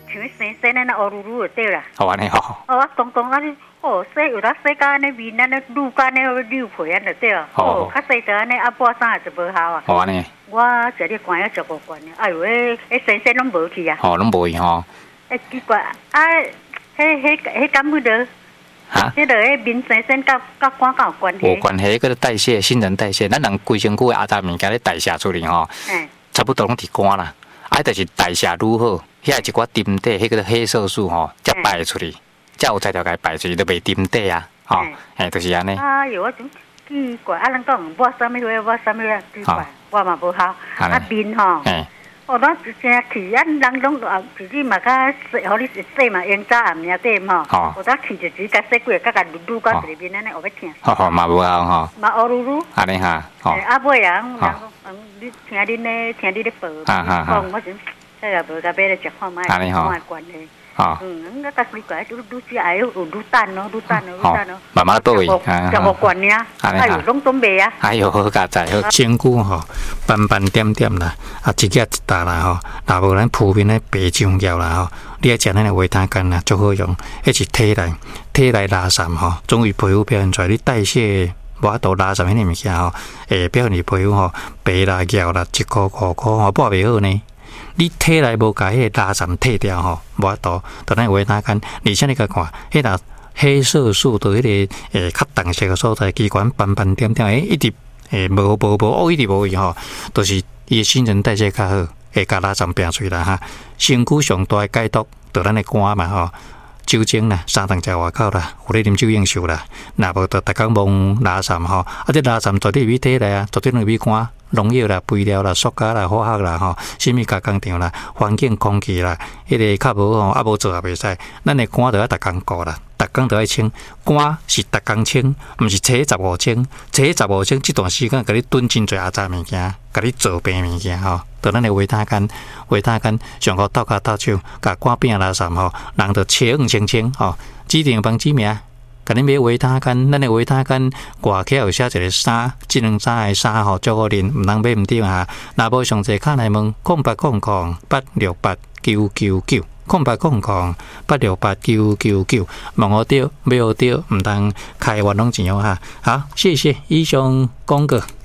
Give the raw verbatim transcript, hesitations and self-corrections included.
像生生的那乌噜噜就对啦。 好安尼吼。 哦，啊，公公啊，你哦，洗有当洗到安尼面，安尼撸干安尼溜皮安就对了。哦，较洗到安尼啊，半衫也是无效啊。 好安尼。 我食你关了十五罐呢，哎呦，迄迄生生拢无去啊。 哦，拢无去吼。 哎，奇怪啊，迄迄迄敢不得？ 哈？ 迄个迄面生生甲甲肝有关系？ 有关系，迄个代谢，新陈代谢，咱人规身躯的阿杂物件咧代谢出去吼。嗯。差不多拢伫肝啦，啊，就是代谢愈好，遐一寡沉底，迄个黑色素吼，才排出去，才有才调解排出去，都袂沉底啊，吼，哎，就是安尼。 哎呦，我真奇怪，啊，人讲我啥物话，我啥物话奇怪，我嘛无效，啊面吼。哦，咱真气，啊，人拢啊，自己嘛较洗，互你洗嘛，用早暗暝底嘛，吼，我早气就只甲洗几个，甲甲撸撸到一面安尼，后要疼。 吼吼，嘛无效吼。 嘛乌噜噜。安尼哈，吼。 啊尾啊，人讲，你听恁咧，听你咧报，讲我真，这个无甲买来食看卖，看卖关系。嗯，那个奇怪，愈愈只爱有愈淡咯，愈淡咯，愈淡咯。 慢慢倒去， 十五罐尔，哎呦，拢准备啊！ 哎呦，好佳哉，好身躯吼斑斑点点啦，啊一夹一搭啦吼，若无咱铺面咧白酱料啦吼，你爱食咱的维他干啦，足好用。迄是体内体内拉散吼，总为皮肤表现出来，你代谢无法度拉散迄个物件吼，会表现你皮肤吼白啦、胶啦，一箍五箍吼，补袂好呢。你体内无甲迄个拉散退掉吼，无法度，当咱维他干，而且你甲看，迄若黑色素到迄个诶较重色个所在，器官斑斑点点，诶，一直诶无无无哦，一直无去吼，都是伊新陈代谢较好，会甲拉散变出来哈。身躯上大诶解毒，就咱诶肝嘛吼。酒精啦，三顿食外口啦，有咧啉酒应酬啦，若无就逐工忙拉散吼，啊，这拉散绝对入体内啊，绝对入去肝。农药啦、肥料啦、塑胶啦、化学啦吼，什么加工厂啦、环境空气啦，迄个较无吼，啊无做也袂使。咱的肝着要逐工顾啦，逐工着要清。肝是逐工清，毋是初十五清。初十五清，这段时间甲你炖真侪阿杂物件，甲你做病物件吼。着咱的维他干，维他干上好斗骹斗手，甲肝病拉散吼，人着切黄清清吼，指定帮指名。甲恁买维他干，咱的维他干挂起有写一个三，智能衫的衫吼，足好啉，毋通买毋对啊！若无上济卡来问，空八空空八六八九九九，空八空空八六八九九九，问好对，买好对，毋通开玩拢钱哦哈！好，谢谢以上广告。